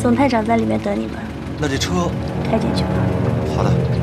总探长在里面等你们。 那这车开进去吧。 好的。